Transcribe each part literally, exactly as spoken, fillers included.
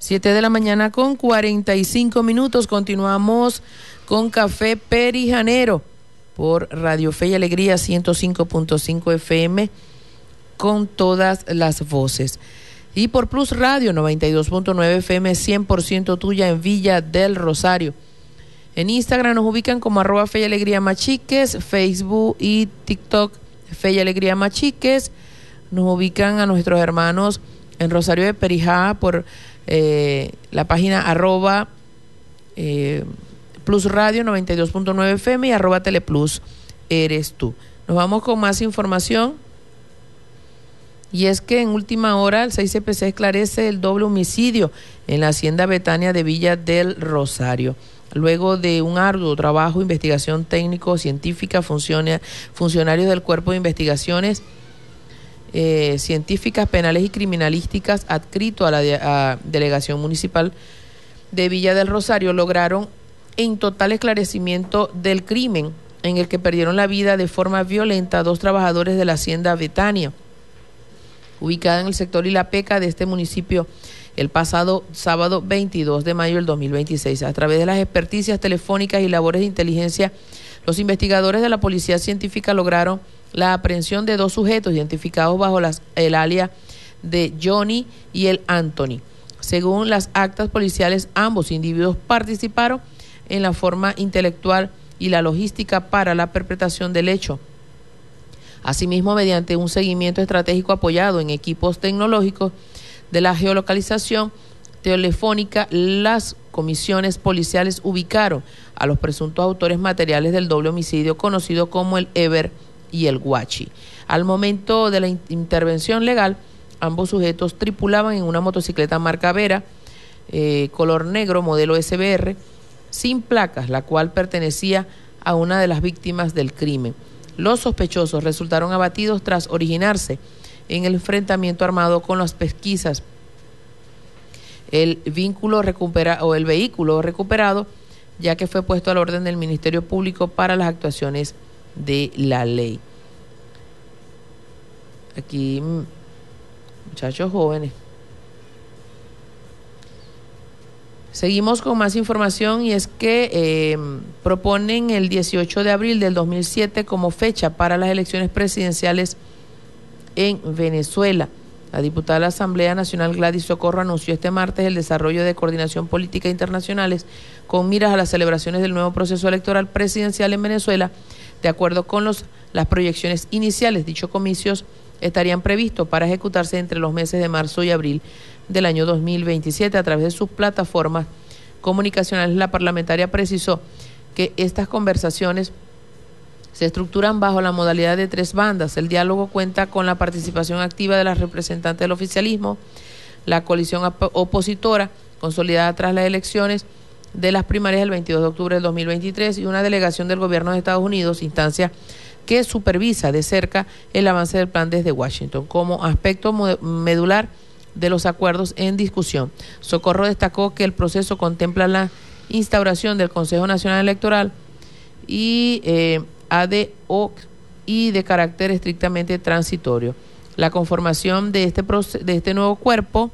Siete de la mañana con cuarenta y cinco minutos. Continuamos con Café Perijanero por Radio Fe y Alegría ciento cinco punto cinco F M con todas las voces. Y por Plus Radio noventa y dos punto nueve F M cien por ciento tuya en Villa del Rosario. En Instagram nos ubican como arroba Fe y Alegría Machiques, Facebook y TikTok Fe y Alegría Machiques. Nos ubican a nuestros hermanos en Rosario de Perijá por eh, la página arroba eh, Plus Radio noventa y dos punto nueve F M y arroba Teleplus eres tú. Nos vamos con más información. Y es que en última hora el seis C P C esclarece el doble homicidio en la hacienda Betania de Villa del Rosario. Luego de un arduo trabajo, investigación técnico-científica, funciona, funcionarios del Cuerpo de Investigaciones eh, Científicas, Penales y Criminalísticas adscrito a la de, a Delegación Municipal de Villa del Rosario lograron en total esclarecimiento del crimen en el que perdieron la vida de forma violenta dos trabajadores de la hacienda Betania, ubicada en el sector Ilapeca de este municipio, el pasado sábado veintidós de mayo del dos mil veintiséis. A través de las experticias telefónicas y labores de inteligencia, los investigadores de la Policía Científica lograron la aprehensión de dos sujetos identificados bajo las, el alias de Johnny y el Anthony. Según las actas policiales, ambos individuos participaron en la forma intelectual y la logística para la perpetración del hecho. Asimismo, mediante un seguimiento estratégico apoyado en equipos tecnológicos de la geolocalización telefónica, las comisiones policiales ubicaron a los presuntos autores materiales del doble homicidio conocido como el Ever y el Guachi. Al momento de la in- intervención legal, ambos sujetos tripulaban en una motocicleta marca Vera, eh, color negro, modelo S B R, sin placas, la cual pertenecía a una de las víctimas del crimen. Los sospechosos resultaron abatidos tras originarse en el enfrentamiento armado con las pesquisas. El vínculo recupera, o el vehículo recuperado, ya que fue puesto al orden del Ministerio Público para las actuaciones de la ley. Aquí, muchachos jóvenes. Seguimos con más información y es que eh, proponen el dieciocho de abril del dos mil siete como fecha para las elecciones presidenciales en Venezuela. La diputada de la Asamblea Nacional Gladys Socorro anunció este martes el desarrollo de coordinación política internacionales con miras a las celebraciones del nuevo proceso electoral presidencial en Venezuela. De acuerdo con los, las proyecciones iniciales, dichos comicios estarían previstos para ejecutarse entre los meses de marzo y abril del año dos mil veintisiete a través de sus plataformas comunicacionales. La parlamentaria precisó que estas conversaciones se estructuran bajo la modalidad de tres bandas. El diálogo cuenta con la participación activa de las representantes del oficialismo, la coalición op- opositora consolidada tras las elecciones de las primarias del veintidós de octubre del dos mil veintitrés y una delegación del gobierno de Estados Unidos, instancia que supervisa de cerca el avance del plan desde Washington como aspecto medular de los acuerdos en discusión. Socorro destacó que el proceso contempla la instauración del Consejo Nacional Electoral y eh, A D O C y de carácter estrictamente transitorio. La conformación de este, proce- de este nuevo cuerpo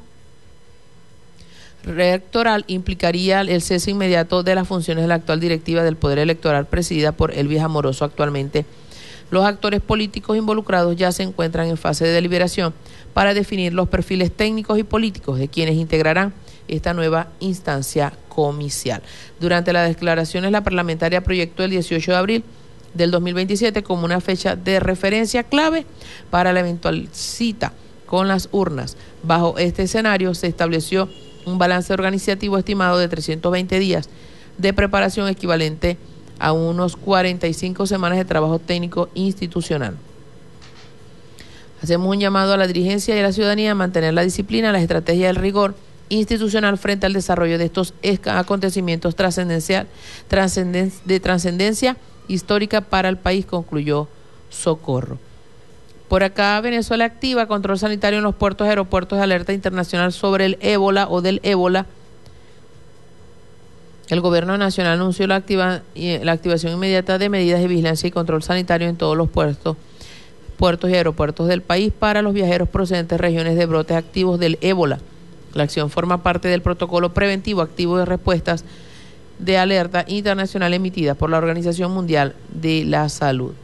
electoral implicaría el cese inmediato de las funciones de la actual directiva del Poder Electoral presidida por Elvis Amoroso. Actualmente, los actores políticos involucrados ya se encuentran en fase de deliberación para definir los perfiles técnicos y políticos de quienes integrarán esta nueva instancia comicial. Durante las declaraciones, la parlamentaria proyectó el dieciocho de abril del dos mil veintisiete como una fecha de referencia clave para la eventual cita con las urnas. Bajo este escenario se estableció un balance organizativo estimado de trescientos veinte días de preparación, equivalente a unos cuarenta y cinco semanas de trabajo técnico institucional. Hacemos un llamado a la dirigencia y a la ciudadanía a mantener la disciplina, la estrategia del rigor institucional frente al desarrollo de estos acontecimientos trascendencial, trascenden, de trascendencia histórica para el país, concluyó Socorro. Por acá, Venezuela activa control sanitario en los puertos y aeropuertos de alerta internacional sobre el ébola o del ébola. El gobierno nacional anunció la, activa, la activación inmediata de medidas de vigilancia y control sanitario en todos los puertos, puertos y aeropuertos del país para los viajeros procedentes de regiones de brotes activos del ébola La acción forma parte del protocolo preventivo activo de respuestas de alerta internacional emitida por la Organización Mundial de la Salud.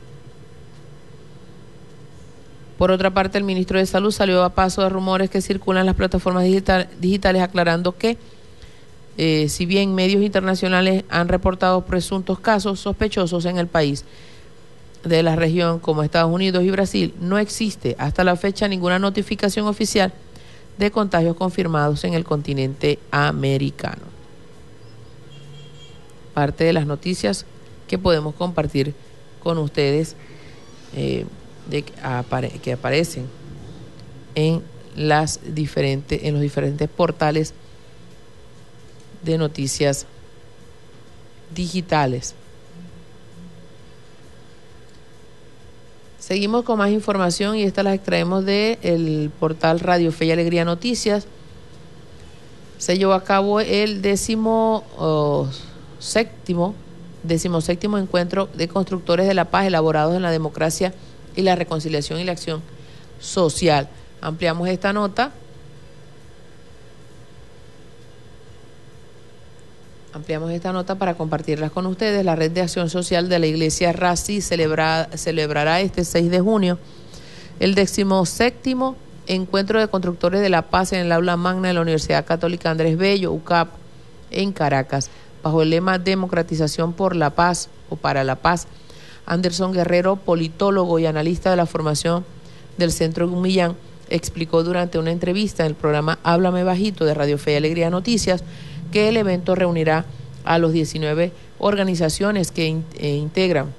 Por otra parte, el ministro de Salud salió a paso de rumores que circulan en las plataformas digital, digitales aclarando que, eh, si bien medios internacionales han reportado presuntos casos sospechosos en el país de la región como Estados Unidos y Brasil, no existe hasta la fecha ninguna notificación oficial de contagios confirmados en el continente americano. Parte de las noticias que podemos compartir con ustedes eh, de, apare, que aparecen en las diferentes en los diferentes portales de noticias digitales. Seguimos con más información y estas las extraemos del portal Radio Fe y Alegría Noticias. Se llevó a cabo el décimo oh, séptimo, décimo séptimo encuentro de constructores de la paz elaborados en la democracia y la reconciliación y la acción social. Ampliamos esta nota. Ampliamos esta nota para compartirlas con ustedes. La Red de Acción Social de la Iglesia Raci celebra, celebrará este seis de junio el decimoséptimo Encuentro de Constructores de la Paz en el Aula Magna de la Universidad Católica Andrés Bello, U C A P, en Caracas, bajo el lema Democratización por la Paz o para la Paz. Anderson Guerrero, politólogo y analista de la formación del Centro Gumillán, explicó durante una entrevista en el programa Háblame Bajito de Radio Fe y Alegría Noticias que el evento reunirá a los diecinueve organizaciones que in, eh, integran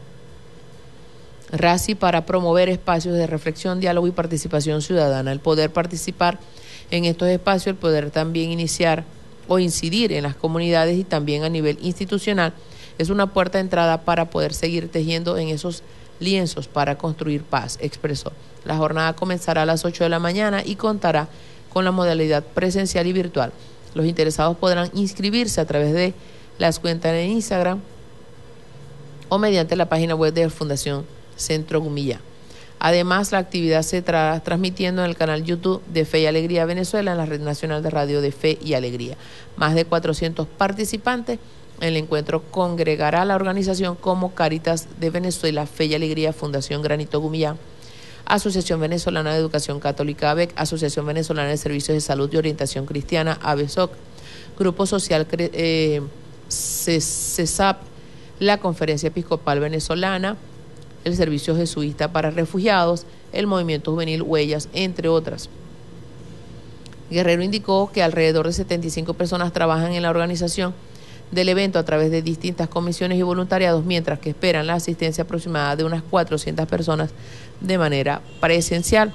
Raci para promover espacios de reflexión, diálogo y participación ciudadana. El poder participar en estos espacios, el poder también iniciar o incidir en las comunidades y también a nivel institucional, es una puerta de entrada para poder seguir tejiendo en esos lienzos para construir paz, expresó. La jornada comenzará a las ocho de la mañana y contará con la modalidad presencial y virtual. Los interesados podrán inscribirse a través de las cuentas en Instagram o mediante la página web de la Fundación Centro Gumillán. Además, la actividad se estará transmitiendo en el canal YouTube de Fe y Alegría Venezuela, en la Red Nacional de Radio de Fe y Alegría. Más de cuatrocientos participantes en el encuentro congregará la organización como Cáritas de Venezuela, Fe y Alegría, Fundación Granito Gumillán, Asociación Venezolana de Educación Católica, A B E C, Asociación Venezolana de Servicios de Salud y Orientación Cristiana, A B E S O C, Grupo Social eh, C E S A P, la Conferencia Episcopal Venezolana, el Servicio Jesuita para Refugiados, el Movimiento Juvenil Huellas, entre otras. Guerrero indicó que alrededor de setenta y cinco personas trabajan en la organización del evento a través de distintas comisiones y voluntariados, mientras que esperan la asistencia aproximada de unas cuatrocientas personas de manera presencial.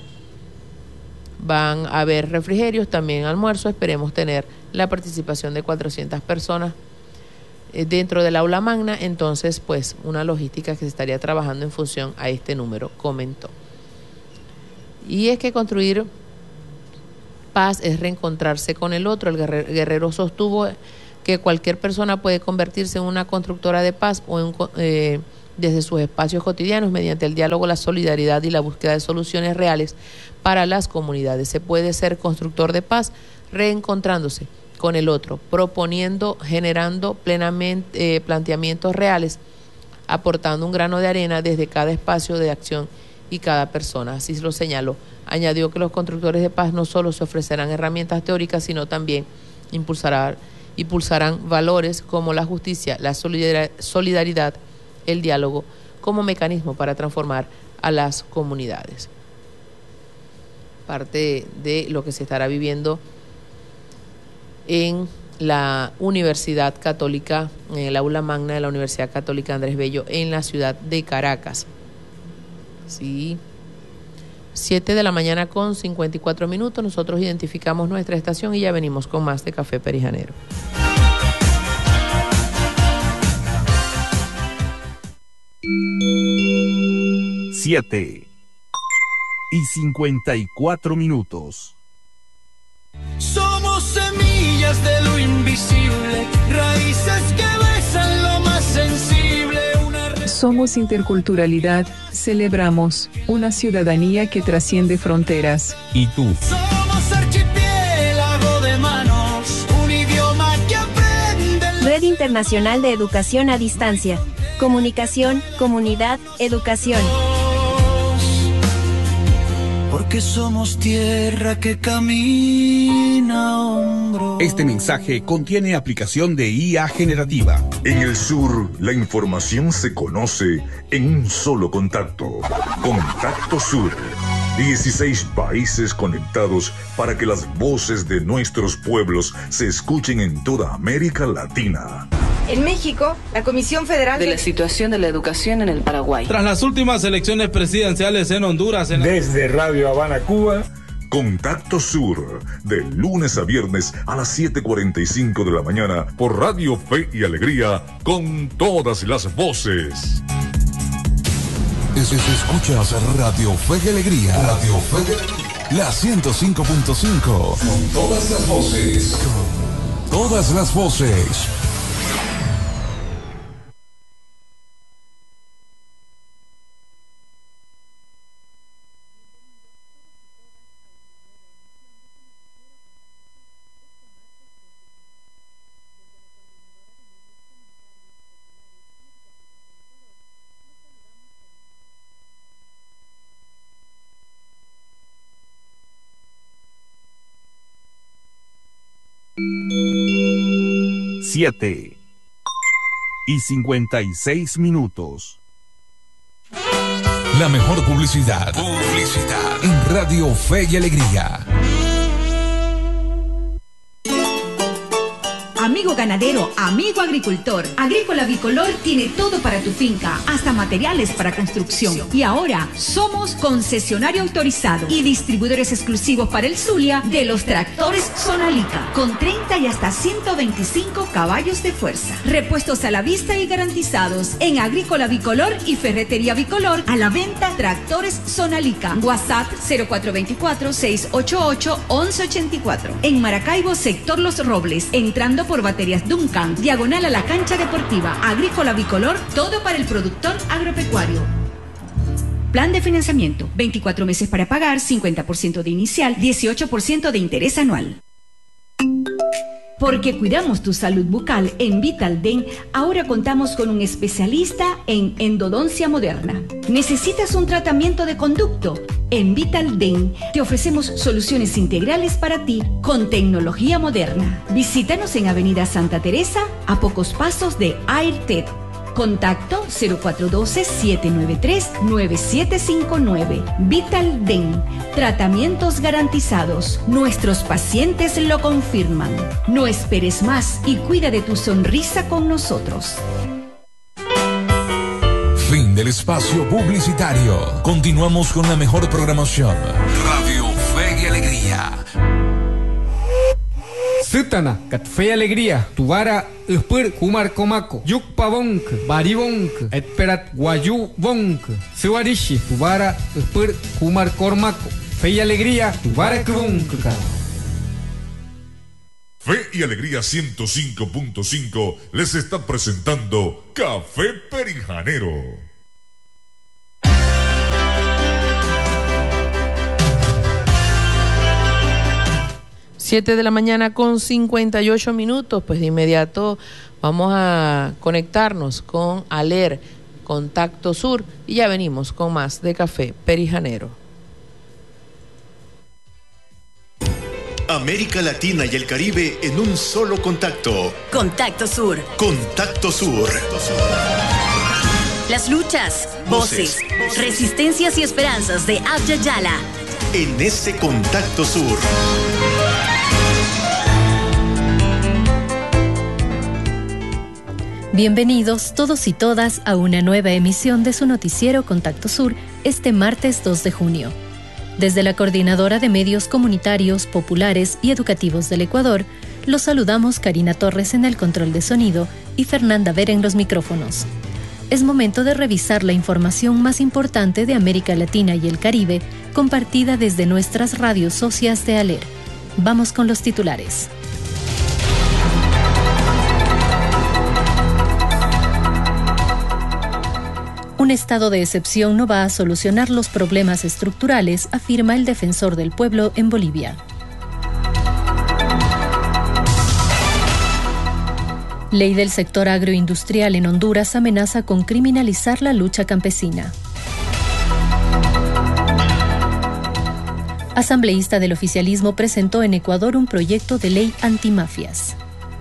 Van a haber refrigerios, también almuerzo. Esperemos tener la participación de cuatrocientas personas dentro del aula magna, entonces pues una logística que se estaría trabajando en función a este número, comentó. Y es que construir paz es reencontrarse con el otro. El guerrero, guerrero sostuvo que cualquier persona puede convertirse en una constructora de paz o en, eh, desde sus espacios cotidianos mediante el diálogo, la solidaridad y la búsqueda de soluciones reales para las comunidades. Se puede ser constructor de paz reencontrándose con el otro, proponiendo, generando plenamente eh, planteamientos reales, aportando un grano de arena desde cada espacio de acción y cada persona. Así lo señaló. Añadió que los constructores de paz no solo se ofrecerán herramientas teóricas, sino también impulsarán, impulsarán valores como la justicia, la solidaridad, el diálogo, como mecanismo para transformar a las comunidades. Parte de lo que se estará viviendo en la Universidad Católica, en el aula magna de la Universidad Católica Andrés Bello, en la ciudad de Caracas. Sí. siete de la mañana con cincuenta y cuatro minutos. Nosotros identificamos nuestra estación y ya venimos con más de Café Perijanero. Siete y cincuenta y cuatro minutos. Somos semillas de lo invisible, raíces que besan lo más sensible. Una... Somos interculturalidad, celebramos una ciudadanía que trasciende fronteras. ¿Y tú? Somos archipiélago de mar. Internacional de Educación a Distancia. Comunicación, comunidad, educación. Porque somos tierra que camina a hombros. Este mensaje contiene aplicación de I A generativa. En el sur, la información se conoce en un solo contacto. Contacto Sur. dieciséis países conectados para que las voces de nuestros pueblos se escuchen en toda América Latina. En México, la Comisión Federal de la situación de la educación en el Paraguay. Tras las últimas elecciones presidenciales en Honduras. En... Desde Radio Habana, Cuba, Contacto Sur, de lunes a viernes a las siete cuarenta y cinco de la mañana por Radio Fe y Alegría, con todas las voces. Es, es, escuchas Radio Fe y Alegría. Radio Fe y Alegría. La ciento cinco punto cinco. Con todas las voces. Con todas las voces. siete y cincuenta y seis minutos. La mejor publicidad. Publicidad. En Radio Fe y Alegría. Amigo ganadero, amigo agricultor, Agrícola Bicolor tiene todo para tu finca, hasta materiales para construcción. Y ahora somos concesionario autorizado y distribuidores exclusivos para el Zulia de los tractores Sonalica, con treinta y hasta ciento veinticinco caballos de fuerza. Repuestos a la vista y garantizados en Agrícola Bicolor y Ferretería Bicolor, a la venta tractores Sonalica. WhatsApp cero cuatro dos cuatro, seis ocho ocho, once ochenta y cuatro. En Maracaibo, sector Los Robles, entrando por Baterías Duncan, diagonal a la cancha deportiva. Agrícola Bicolor, todo para el productor agropecuario. Plan de financiamiento, veinticuatro meses para pagar, cincuenta por ciento de inicial, dieciocho por ciento de interés anual. Porque cuidamos tu salud bucal, en Vitalden ahora contamos con un especialista en endodoncia moderna. ¿Necesitas un tratamiento de conducto? En Vitalden te ofrecemos soluciones integrales para ti con tecnología moderna. Visítanos en Avenida Santa Teresa, a pocos pasos de AirTed. Contacto cero cuatro uno dos, siete nueve tres, nueve siete cinco nueve. Vitalden. Tratamientos garantizados. Nuestros pacientes lo confirman. No esperes más y cuida de tu sonrisa con nosotros. Fin del espacio publicitario. Continuamos con la mejor programación. Radio Fe y Alegría. Sutana, kat Fe y Alegría, Tubara, Uspur, Kumar Komako, Yukpa Bonk, Baribonk, Etperat Guayu Bonk, Suarishi, Tubara, Uspur, Kumar Kormako, Fe y Alegría, Tubara Kubonk. Fe y Alegría ciento cinco punto cinco les está presentando Café Perijanero. siete de la mañana con cincuenta y ocho minutos, pues de inmediato vamos a conectarnos con Aler, Contacto Sur, y ya venimos con más de Café Perijanero. América Latina y el Caribe en un solo contacto. Contacto Sur. Contacto Sur. Las luchas, voces, voces, resistencias y esperanzas de Abya Yala. En este Contacto Sur. Bienvenidos todos y todas a una nueva emisión de su noticiero Contacto Sur este martes dos de junio. Desde la Coordinadora de Medios Comunitarios, Populares y Educativos del Ecuador, los saludamos Karina Torres en el control de sonido y Fernanda Vera en los micrófonos. Es momento de revisar la información más importante de América Latina y el Caribe, compartida desde nuestras radios socias de Aler. Vamos con los titulares. Un estado de excepción no va a solucionar los problemas estructurales, afirma el defensor del pueblo en Bolivia. Ley del sector agroindustrial en Honduras amenaza con criminalizar la lucha campesina. Asambleísta del oficialismo presentó en Ecuador un proyecto de ley antimafias.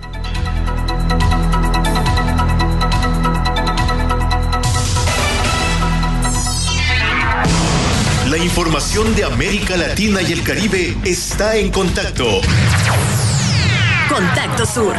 La información de América Latina y el Caribe está en Contacto. Contacto Sur.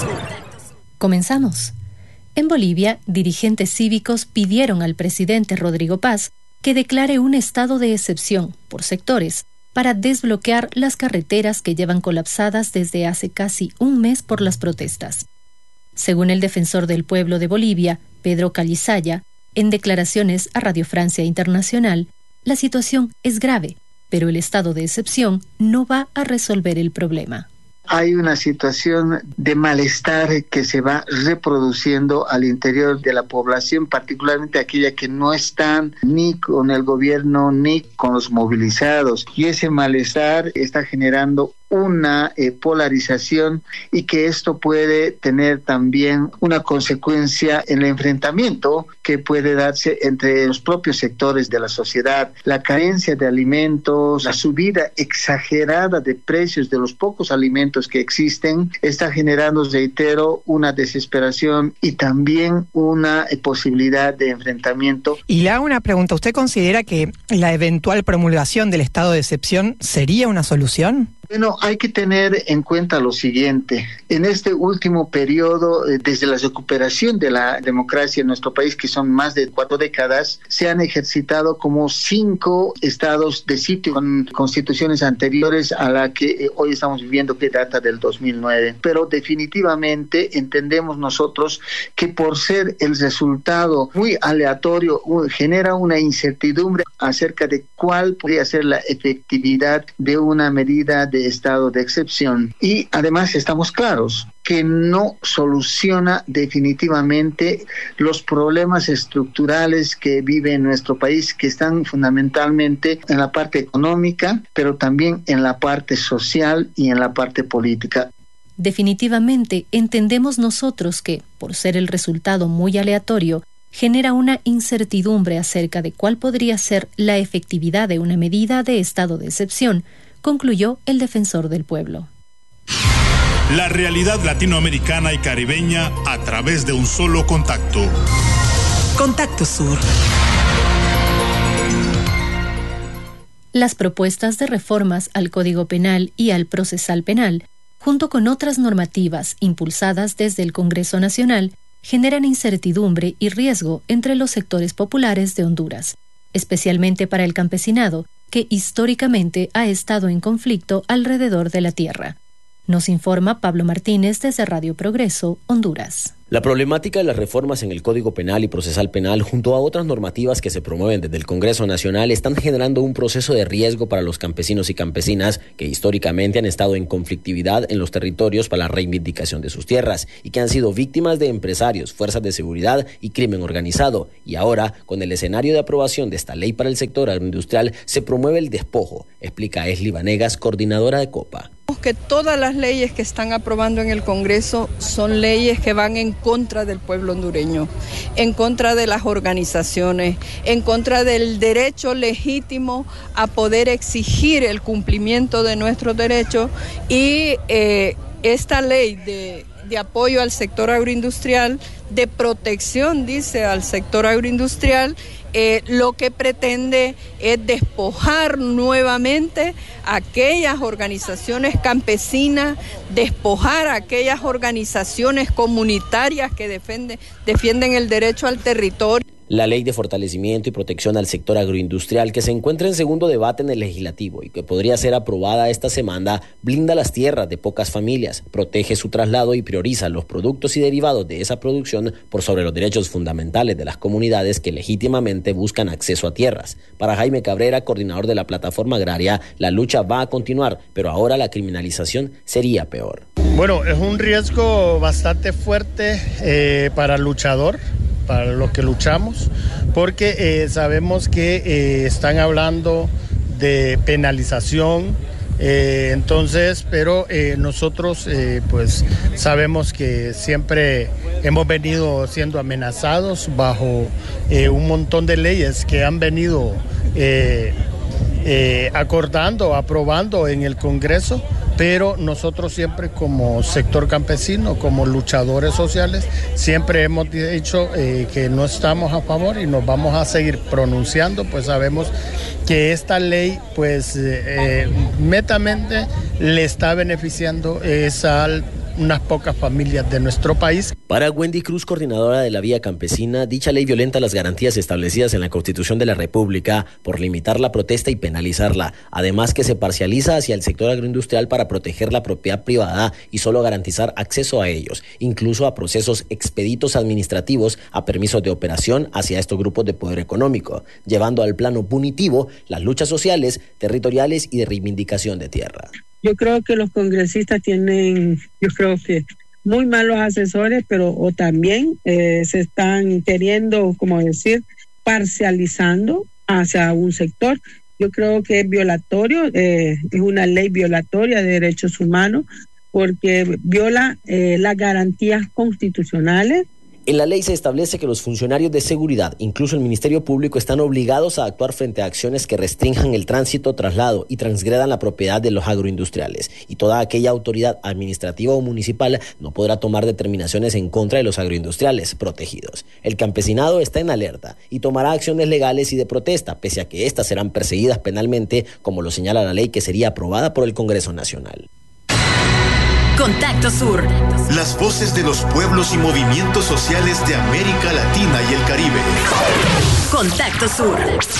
Comenzamos. En Bolivia, dirigentes cívicos pidieron al presidente Rodrigo Paz que declare un estado de excepción por sectores para desbloquear las carreteras que llevan colapsadas desde hace casi un mes por las protestas. Según el defensor del pueblo de Bolivia, Pedro Calizaya, en declaraciones a Radio Francia Internacional, la situación es grave, pero el estado de excepción no va a resolver el problema. Hay una situación de malestar que se va reproduciendo al interior de la población, particularmente aquella que no están ni con el gobierno ni con los movilizados. Y ese malestar está generando una eh, polarización y que esto puede tener también una consecuencia en el enfrentamiento que puede darse entre los propios sectores de la sociedad. La carencia de alimentos, la subida exagerada de precios de los pocos alimentos que existen, está generando, reitero, una desesperación y también una eh, posibilidad de enfrentamiento. Y le hago una pregunta, ¿usted considera que la eventual promulgación del estado de excepción sería una solución? Bueno, hay que tener en cuenta lo siguiente. En este último periodo, desde la recuperación de la democracia en nuestro país, que son más de cuatro décadas, se han ejercitado como cinco estados de sitio con constituciones anteriores a la que hoy estamos viviendo, que data del dos mil nueve. Pero definitivamente entendemos nosotros que por ser el resultado muy aleatorio, genera una incertidumbre acerca de cuál podría ser la efectividad de una medida de estado de excepción. Y además estamos claros que no soluciona definitivamente los problemas estructurales que vive nuestro país, que están fundamentalmente en la parte económica, pero también en la parte social y en la parte política. Definitivamente entendemos nosotros que, por ser el resultado muy aleatorio, genera una incertidumbre acerca de cuál podría ser la efectividad de una medida de estado de excepción, concluyó el defensor del pueblo. La realidad latinoamericana y caribeña a través de un solo contacto. Contacto Sur. Las propuestas de reformas al Código Penal y al Procesal Penal, junto con otras normativas impulsadas desde el Congreso Nacional, generan incertidumbre y riesgo entre los sectores populares de Honduras, especialmente para el campesinado, que históricamente ha estado en conflicto alrededor de la tierra. Nos informa Pablo Martínez desde Radio Progreso, Honduras. La problemática de las reformas en el Código Penal y Procesal Penal, junto a otras normativas que se promueven desde el Congreso Nacional, están generando un proceso de riesgo para los campesinos y campesinas que históricamente han estado en conflictividad en los territorios para la reivindicación de sus tierras y que han sido víctimas de empresarios, fuerzas de seguridad y crimen organizado. Y ahora, con el escenario de aprobación de esta ley para el sector agroindustrial, se promueve el despojo, explica Esli Vanegas, coordinadora de COPA. Que todas las leyes que están aprobando en el Congreso son leyes que van en contra del pueblo hondureño, en contra de las organizaciones, en contra del derecho legítimo a poder exigir el cumplimiento de nuestros derechos y eh, esta ley de, de apoyo al sector agroindustrial, de protección, dice, al sector agroindustrial, Eh, lo que pretende es despojar nuevamente a aquellas organizaciones campesinas, despojar a aquellas organizaciones comunitarias que defienden, defienden el derecho al territorio. La ley de fortalecimiento y protección al sector agroindustrial, que se encuentra en segundo debate en el legislativo y que podría ser aprobada esta semana, blinda las tierras de pocas familias, protege su traslado y prioriza los productos y derivados de esa producción por sobre los derechos fundamentales de las comunidades que legítimamente buscan acceso a tierras. Para Jaime Cabrera, coordinador de la plataforma agraria, la lucha va a continuar, pero ahora la criminalización sería peor. Bueno, es un riesgo bastante fuerte eh, para el luchador, para lo que luchamos, porque eh, sabemos que eh, están hablando de penalización Eh, entonces, pero eh, nosotros eh, pues sabemos que siempre hemos venido siendo amenazados bajo eh, un montón de leyes que han venido eh, eh, acordando, aprobando en el Congreso, pero nosotros siempre como sector campesino, como luchadores sociales, siempre hemos dicho eh, que no estamos a favor y nos vamos a seguir pronunciando, pues sabemos que esta ley pues eh, netamente le está beneficiando es a unas pocas familias de nuestro país. Para Wendy Cruz, coordinadora de la Vía Campesina, dicha ley violenta las garantías establecidas en la Constitución de la República por limitar la protesta y penalizarla, además que se parcializa hacia el sector agroindustrial para proteger la propiedad privada y solo garantizar acceso a ellos, incluso a procesos expeditos administrativos, a permisos de operación hacia estos grupos de poder económico, llevando al plano punitivo las luchas sociales, territoriales y de reivindicación de tierra. Yo creo que los congresistas tienen, yo creo que muy malos asesores, pero o también eh, se están queriendo, como decir, parcializando hacia un sector. Yo creo que es violatorio, eh, es una ley violatoria de derechos humanos porque viola eh, las garantías constitucionales. En la ley se establece que los funcionarios de seguridad, incluso el Ministerio Público, están obligados a actuar frente a acciones que restrinjan el tránsito, traslado y transgredan la propiedad de los agroindustriales. Y toda aquella autoridad administrativa o municipal no podrá tomar determinaciones en contra de los agroindustriales protegidos. El campesinado está en alerta y tomará acciones legales y de protesta, pese a que éstas serán perseguidas penalmente, como lo señala la ley que sería aprobada por el Congreso Nacional. Contacto Sur. Las voces de los pueblos y movimientos sociales de América Latina y el Caribe. Contacto Sur.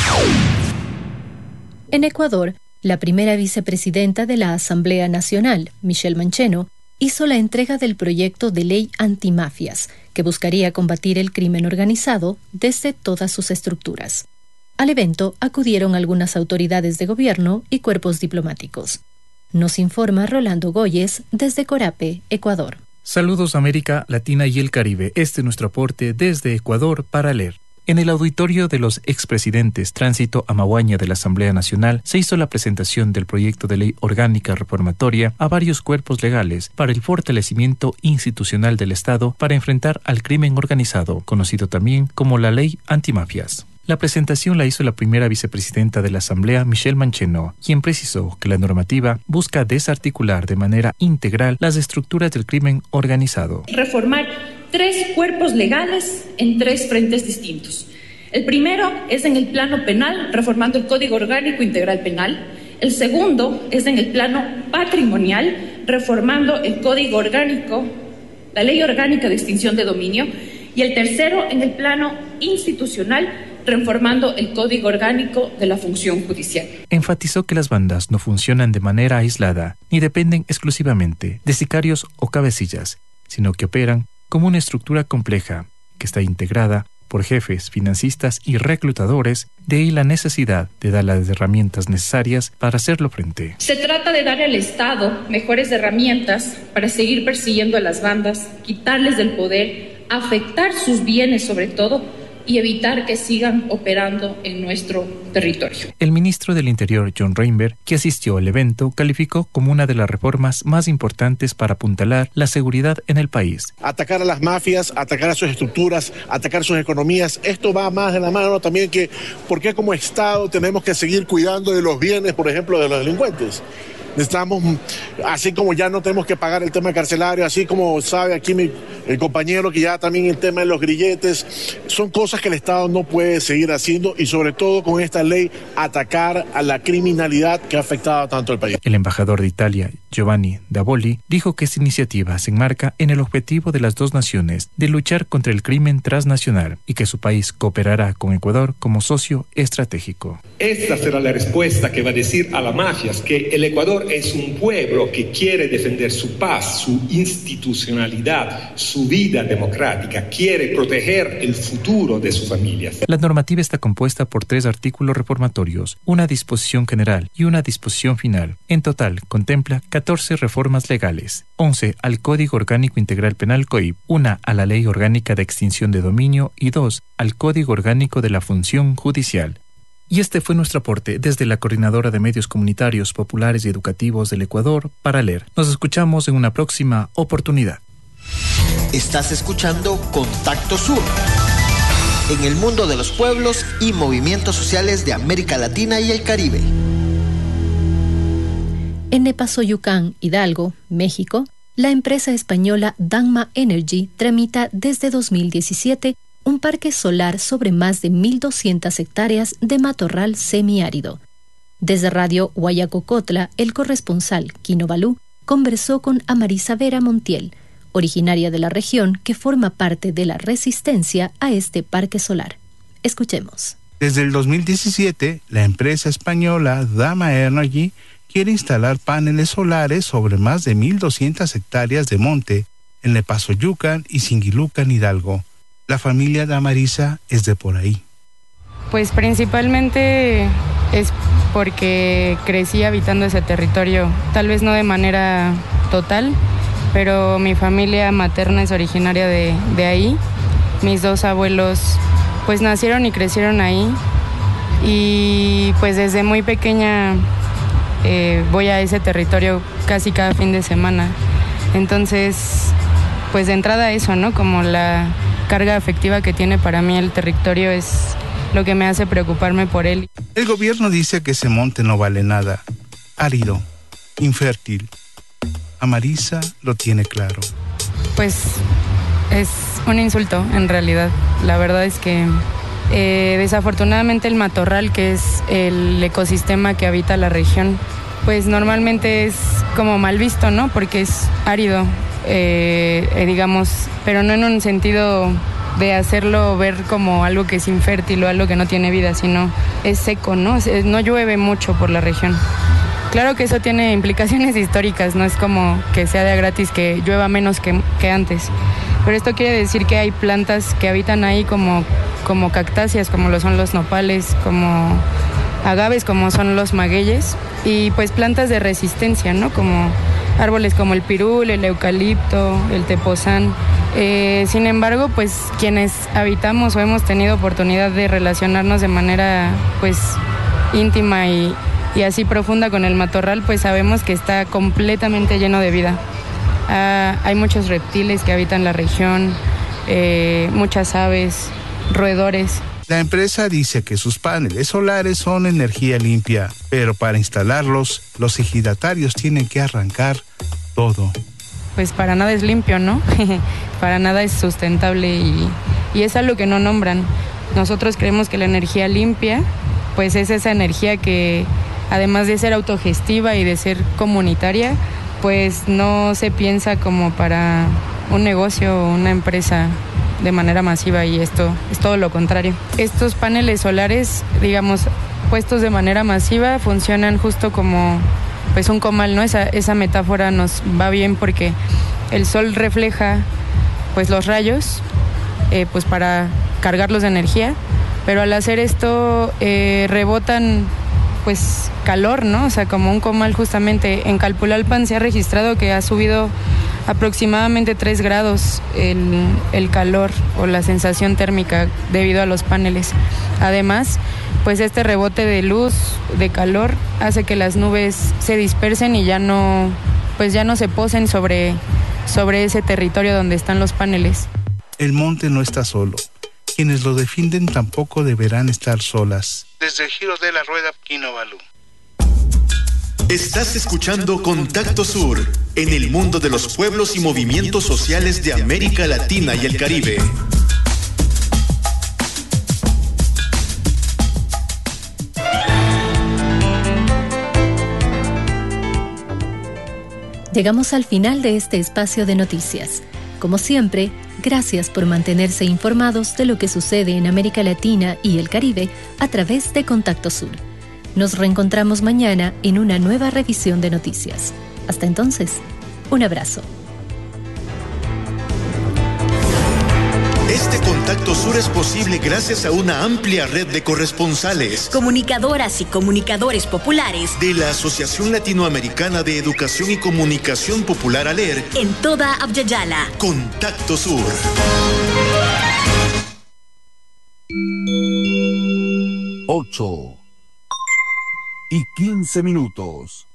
En Ecuador, la primera vicepresidenta de la Asamblea Nacional, Michelle Mancheno, hizo la entrega del proyecto de ley antimafias, que buscaría combatir el crimen organizado desde todas sus estructuras. Al evento acudieron algunas autoridades de gobierno y cuerpos diplomáticos. Nos informa Rolando Goyes desde Corape, Ecuador. Saludos América Latina y el Caribe. Este es nuestro aporte desde Ecuador para leer. En el auditorio de los expresidentes Tránsito Amaguaña de la Asamblea Nacional se hizo la presentación del proyecto de ley orgánica reformatoria a varios cuerpos legales para el fortalecimiento institucional del Estado para enfrentar al crimen organizado, conocido también como la Ley Antimafias. La presentación la hizo la primera vicepresidenta de la Asamblea, Michelle Mancheno, quien precisó que la normativa busca desarticular de manera integral las estructuras del crimen organizado. Reformar tres cuerpos legales en tres frentes distintos. El primero es en el plano penal, reformando el Código Orgánico Integral Penal. El segundo es en el plano patrimonial, reformando el Código Orgánico, la Ley Orgánica de Extinción de Dominio. Y el tercero en el plano institucional, reformando el Código Orgánico de la Función Judicial. Enfatizó que las bandas no funcionan de manera aislada ni dependen exclusivamente de sicarios o cabecillas, sino que operan como una estructura compleja que está integrada por jefes, financistas y reclutadores, de ahí la necesidad de dar las herramientas necesarias para hacerlo frente. Se trata de darle al Estado mejores herramientas para seguir persiguiendo a las bandas, quitarles del poder, afectar sus bienes sobre todo, y evitar que sigan operando en nuestro territorio. El ministro del Interior, John Reinberg, que asistió al evento, calificó como una de las reformas más importantes para apuntalar la seguridad en el país. Atacar a las mafias, atacar a sus estructuras, atacar sus economías, esto va más de la mano también que por qué como Estado tenemos que seguir cuidando de los bienes, por ejemplo, de los delincuentes. Necesitamos, así como ya no tenemos que pagar el tema carcelario, así como sabe aquí mi, el compañero que ya también el tema de los grilletes, son cosas que el Estado no puede seguir haciendo y sobre todo con esta ley atacar a la criminalidad que ha afectado tanto al país. El embajador de Italia, Giovanni Davoli, dijo que esta iniciativa se enmarca en el objetivo de las dos naciones de luchar contra el crimen transnacional y que su país cooperará con Ecuador como socio estratégico. Esta será la respuesta que va a decir a las mafias que el Ecuador es un pueblo que quiere defender su paz, su institucionalidad, su vida democrática, quiere proteger el futuro de sus familias. La normativa está compuesta por tres artículos reformatorios, una disposición general y una disposición final. En total, contempla catorce reformas legales, once al Código Orgánico Integral Penal C O I P, una a la Ley Orgánica de Extinción de Dominio y dos al Código Orgánico de la Función Judicial. Y este fue nuestro aporte desde la Coordinadora de Medios Comunitarios, Populares y Educativos del Ecuador para leer. Nos escuchamos en una próxima oportunidad. Estás escuchando Contacto Sur. En el mundo de los pueblos y movimientos sociales de América Latina y el Caribe. En Nepazoyucán, Hidalgo, México, la empresa española Danma Energy tramita desde dos mil diecisiete un parque solar sobre más de mil doscientas hectáreas de matorral semiárido. Desde Radio Guayacocotla, el corresponsal Quino Balú conversó con Amarisa Vera Montiel, originaria de la región que forma parte de la resistencia a este parque solar. Escuchemos. Desde el dos mil diecisiete, la empresa española Danma Energy quiere instalar paneles solares sobre más de mil doscientas hectáreas de monte en Nepazoyucán y Singilucan, Hidalgo. La familia de Amarisa es de por ahí. Pues principalmente es porque crecí habitando ese territorio, tal vez no de manera total, pero mi familia materna es originaria de, de ahí. Mis dos abuelos pues nacieron y crecieron ahí y pues desde muy pequeña eh, voy a ese territorio casi cada fin de semana. Entonces, pues de entrada eso, ¿no? Como la carga afectiva que tiene para mí el territorio es lo que me hace preocuparme por él. El gobierno dice que ese monte no vale nada, árido, infértil. Amarisa lo tiene claro. Pues es un insulto en realidad. La verdad es que eh, desafortunadamente el matorral, que es el ecosistema que habita la región, pues normalmente es como mal visto, ¿no? Porque es árido. Eh, eh, digamos, pero no en un sentido de hacerlo ver como algo que es infértil o algo que no tiene vida, sino es seco, ¿no? Es, no llueve mucho por la región. Claro que eso tiene implicaciones históricas, no es como que sea de gratis que llueva menos que, que antes, pero esto quiere decir que hay plantas que habitan ahí como, como cactáceas, como lo son los nopales, como agaves, como son los magueyes, y pues plantas de resistencia, ¿no? Como árboles como el pirul, el eucalipto, el tepozán. Eh, sin embargo, pues quienes habitamos o hemos tenido oportunidad de relacionarnos de manera pues íntima y, y así profunda con el matorral, pues sabemos que está completamente lleno de vida. Ah, hay muchos reptiles que habitan la región, eh, muchas aves, roedores. La empresa dice que sus paneles solares son energía limpia, pero para instalarlos, los ejidatarios tienen que arrancar todo. Pues para nada es limpio, ¿no? Para nada es sustentable y, y es algo que no nombran. Nosotros creemos que la energía limpia, pues es esa energía que, además de ser autogestiva y de ser comunitaria, pues no se piensa como para un negocio o una empresa de manera masiva, y esto es todo lo contrario. Estos paneles solares, digamos, puestos de manera masiva, funcionan justo como pues un comal, ¿no? Esa, esa metáfora nos va bien porque el sol refleja pues los rayos eh, pues para cargarlos de energía, pero al hacer esto eh, rebotan pues calor, ¿no? O sea, como un comal justamente. En Calpulalpan se ha registrado que ha subido aproximadamente tres grados el, el calor o la sensación térmica debido a los paneles. Además, pues este rebote de luz, de calor, hace que las nubes se dispersen y ya no, pues ya no se posen sobre, sobre ese territorio donde están los paneles. El monte no está solo. Quienes lo defienden tampoco deberán estar solas. Desde el giro de la rueda, Quino Balú. Estás escuchando Contacto Sur, en el mundo de los pueblos y movimientos sociales de América Latina y el Caribe. Llegamos al final de este espacio de noticias. Como siempre, gracias por mantenerse informados de lo que sucede en América Latina y el Caribe a través de Contacto Sur. Nos reencontramos mañana en una nueva revisión de noticias. Hasta entonces, un abrazo. Este Contacto Sur es posible gracias a una amplia red de corresponsales, comunicadoras y comunicadores populares de la Asociación Latinoamericana de Educación y Comunicación Popular ALER en toda Abya-Yala. Contacto Sur. Ocho. y quince minutos.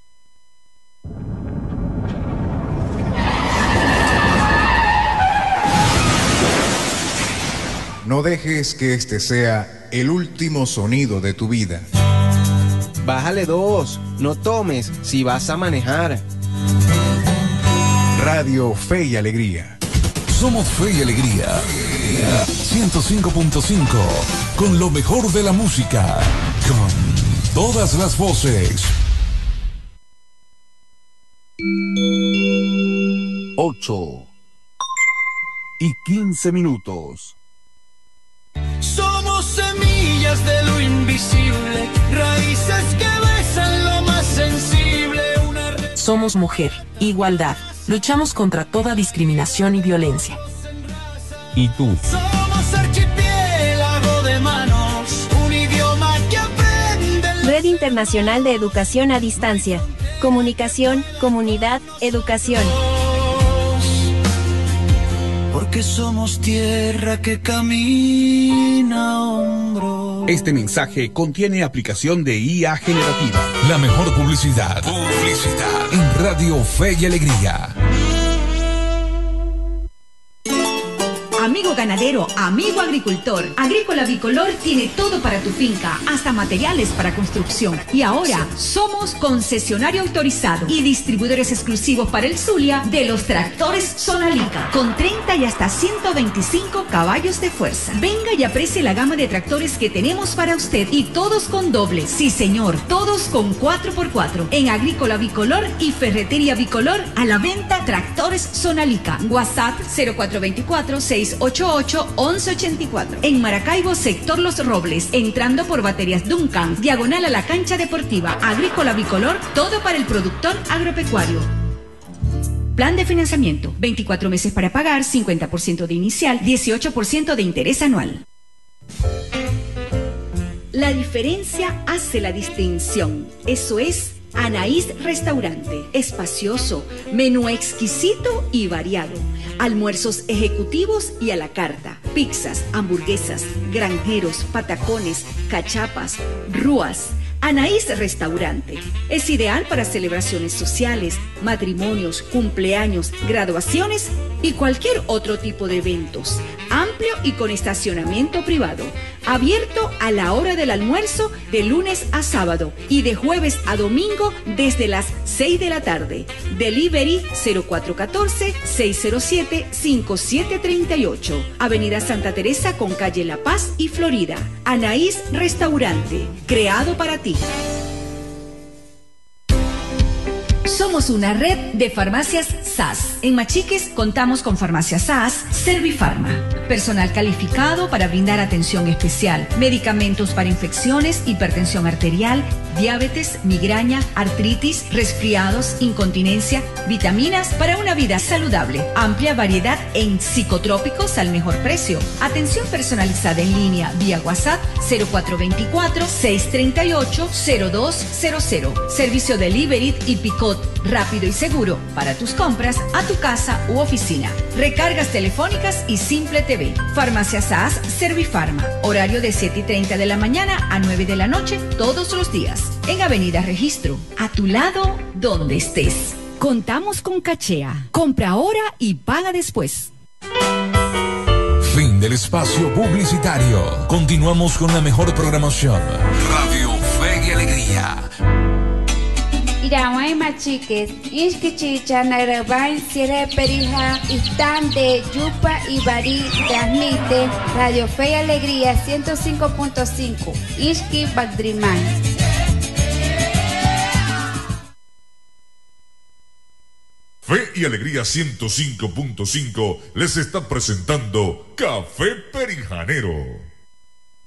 No dejes que este sea el último sonido de tu vida. Bájale dos, no tomes si vas a manejar. Radio Fe y Alegría. Somos Fe y Alegría. ciento cinco punto cinco. Con lo mejor de la música. Con todas las voces. Ocho y quince minutos. Somos semillas de lo invisible, raíces que besan lo más sensible. Una... Somos mujer, igualdad. Luchamos contra toda discriminación y violencia. ¿Y tú? Somos archipiélago de manos, un idioma que aprende. Red Internacional de Educación a Distancia. Comunicación, comunidad, educación. Porque somos tierra que camina a hombros. Este mensaje contiene aplicación de I A generativa. La mejor publicidad. Publicidad. En Radio Fe y Alegría. Amigo ganadero, amigo agricultor, Agrícola Bicolor tiene todo para tu finca, hasta materiales para construcción. Y ahora somos concesionario autorizado y distribuidores exclusivos para el Zulia de los tractores Sonalica, con treinta y hasta ciento veinticinco caballos de fuerza. Venga y aprecie la gama de tractores que tenemos para usted, y todos con doble. Sí señor, todos con cuatro por cuatro. En Agrícola Bicolor y Ferretería Bicolor, a la venta tractores Sonalica. WhatsApp cero cuatro dos cuatro, seis ocho ocho, once ochenta y cuatro. En Maracaibo, sector Los Robles, entrando por Baterías Duncan, diagonal a la cancha deportiva. Agrícola Bicolor, todo para el productor agropecuario. Plan de financiamiento, veinticuatro meses para pagar, cincuenta por ciento de inicial, dieciocho por ciento de interés anual. La diferencia hace la distinción. Eso es Anaís Restaurante, espacioso, menú exquisito y variado, almuerzos ejecutivos y a la carta, pizzas, hamburguesas, granjeros, patacones, cachapas, rúas. Anaís Restaurante es ideal para celebraciones sociales, matrimonios, cumpleaños, graduaciones y cualquier otro tipo de eventos. Amplio y con estacionamiento privado. Abierto a la hora del almuerzo de lunes a sábado y de jueves a domingo desde las seis de la tarde. Delivery cero cuatro uno cuatro, seis cero siete, cinco siete tres ocho. Avenida Santa Teresa con calle La Paz y Florida. Anaís Restaurante, creado para ti. Somos una red de farmacias S A S. En Machiques contamos con Farmacia S A S, Servifarma. Personal calificado para brindar atención especial. Medicamentos para infecciones, hipertensión arterial, diabetes, migraña, artritis, resfriados, incontinencia, vitaminas para una vida saludable. Amplia variedad en psicotrópicos al mejor precio. Atención personalizada en línea vía WhatsApp cero cuatro dos cuatro, seis tres ocho, cero dos cero cero. Servicio delivery y picot rápido y seguro para tus compras a tu casa u oficina. Recargas telefónicas y Simple T V. Farmacia S A S Servifarma. Horario de siete y treinta de la mañana a nueve de la noche todos los días. En Avenida Registro. A tu lado, donde estés. Contamos con Cachea. Compra ahora y paga después. Fin del espacio publicitario. Continuamos con la mejor programación. Radio Fe y Alegría. Irawan Machiques, Ishkichicha, Naraban, Sierra Perija, Istán de Yupa y Barí, transmite Radio Fe y Alegría ciento cinco punto cinco, Ishki Bagdrimán. Fe y Alegría ciento cinco punto cinco les está presentando Café Perijanero.